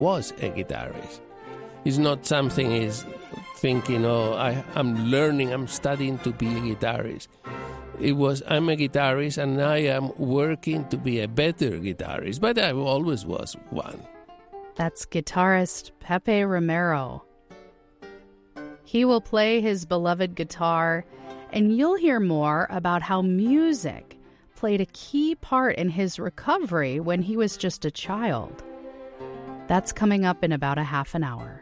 was a guitarist. It's not something is thinking, I'm learning, I'm studying to be a guitarist. It was, I'm a guitarist and I am working to be a better guitarist, but I always was one. That's guitarist Pepe Romero. He will play his beloved guitar, and you'll hear more about how music played a key part in his recovery when he was just a child. That's coming up in about a half an hour.